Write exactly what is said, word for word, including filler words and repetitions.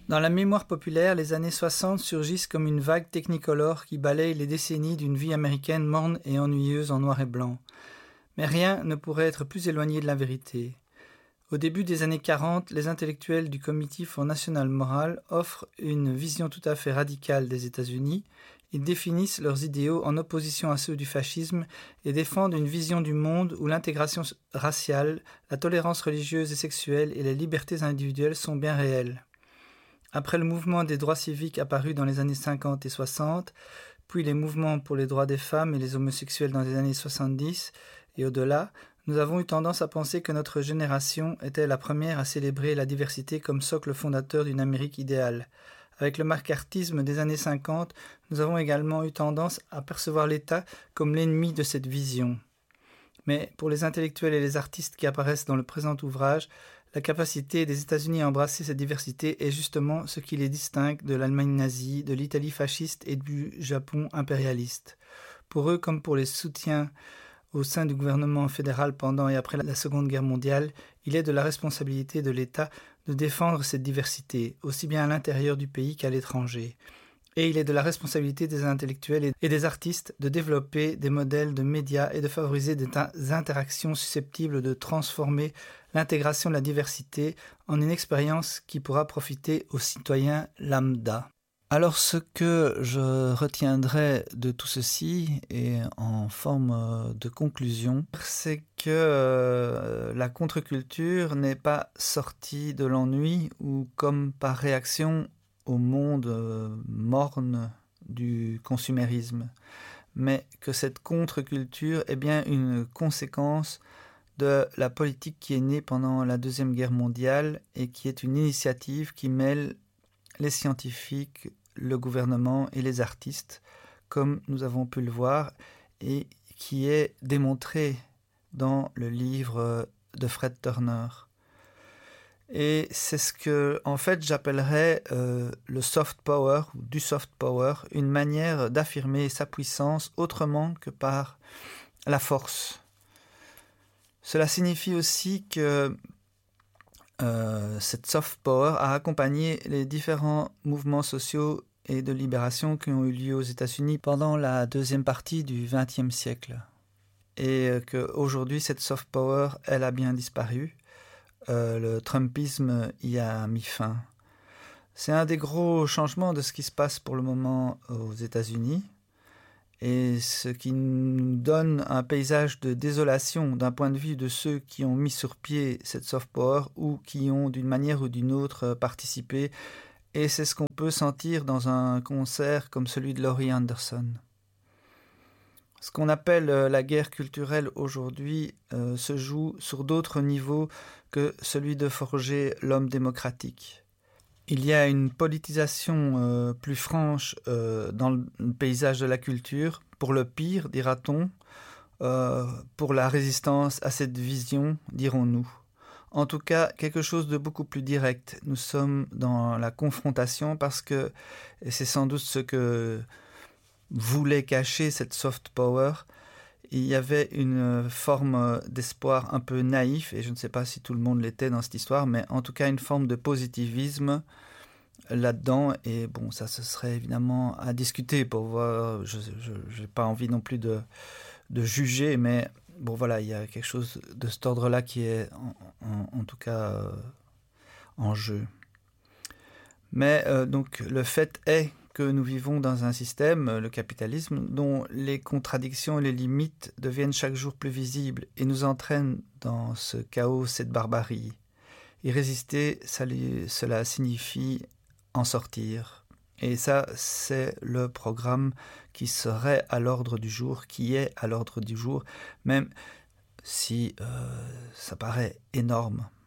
Dans la mémoire populaire, les années soixante surgissent comme une vague technicolore qui balaye les décennies d'une vie américaine morne et ennuyeuse en noir et blanc. Mais rien ne pourrait être plus éloigné de la vérité. Au début des années quarante, les intellectuels du Committee for National Moral offrent une vision tout à fait radicale des États-Unis. Ils définissent leurs idéaux en opposition à ceux du fascisme et défendent une vision du monde où l'intégration raciale, la tolérance religieuse et sexuelle et les libertés individuelles sont bien réelles. Après le mouvement des droits civiques apparu dans les années cinquante et soixante, puis les mouvements pour les droits des femmes et les homosexuels dans les années soixante-dix et au-delà, nous avons eu tendance à penser que notre génération était la première à célébrer la diversité comme socle fondateur d'une Amérique idéale. Avec le macartisme des années cinquante, nous avons également eu tendance à percevoir l'État comme l'ennemi de cette vision. Mais pour les intellectuels et les artistes qui apparaissent dans le présent ouvrage, la capacité des États-Unis à embrasser cette diversité est justement ce qui les distingue de l'Allemagne nazie, de l'Italie fasciste et du Japon impérialiste. Pour eux, comme pour les soutiens au sein du gouvernement fédéral pendant et après la Seconde Guerre mondiale, il est de la responsabilité de l'État de défendre cette diversité, aussi bien à l'intérieur du pays qu'à l'étranger. Et il est de la responsabilité des intellectuels et des artistes de développer des modèles de médias et de favoriser des interactions susceptibles de transformer l'intégration de la diversité en une expérience qui pourra profiter aux citoyens lambda. Alors ce que je retiendrai de tout ceci, et en forme de conclusion, c'est que euh, la contre-culture n'est pas sortie de l'ennui ou comme par réaction au monde euh, morne du consumérisme, mais que cette contre-culture est bien une conséquence de la politique qui est née pendant la Deuxième Guerre mondiale et qui est une initiative qui mêle les scientifiques, le gouvernement et les artistes, comme nous avons pu le voir, et qui est démontré dans le livre de Fred Turner. Et c'est ce que, en fait, j'appellerais euh, le soft power, ou du soft power, une manière d'affirmer sa puissance autrement que par la force. Cela signifie aussi que Euh, cette soft power a accompagné les différents mouvements sociaux et de libération qui ont eu lieu aux États-Unis pendant la deuxième partie du vingtième siècle. Et euh, qu'aujourd'hui, cette soft power, elle a bien disparu. Euh, le Trumpisme y a mis fin. C'est un des gros changements de ce qui se passe pour le moment aux États-Unis. Et ce qui nous donne un paysage de désolation d'un point de vue de ceux qui ont mis sur pied cette soft power ou qui ont d'une manière ou d'une autre participé. Et c'est ce qu'on peut sentir dans un concert comme celui de Laurie Anderson. Ce qu'on appelle la guerre culturelle aujourd'hui euh, se joue sur d'autres niveaux que celui de forger l'homme démocratique. Il y a une politisation euh, plus franche euh, dans le paysage de la culture, pour le pire, dira-t-on, euh, pour la résistance à cette vision, dirons-nous. En tout cas, quelque chose de beaucoup plus direct. Nous sommes dans la confrontation parce que, et c'est sans doute ce que voulait cacher cette soft power, il y avait une forme d'espoir un peu naïf, et je ne sais pas si tout le monde l'était dans cette histoire, mais en tout cas une forme de positivisme là-dedans. Et bon, ça ce serait évidemment à discuter pour voir, je n'ai pas envie non plus de, de juger, mais bon voilà, il y a quelque chose de cet ordre-là qui est en, en, en tout cas euh, en jeu. Mais euh, donc le fait est que nous vivons dans un système, le capitalisme, dont les contradictions et les limites deviennent chaque jour plus visibles et nous entraînent dans ce chaos, cette barbarie. Y résister, ça, cela signifie en sortir. Et ça, c'est le programme qui serait à l'ordre du jour, qui est à l'ordre du jour, même si euh, ça paraît énorme.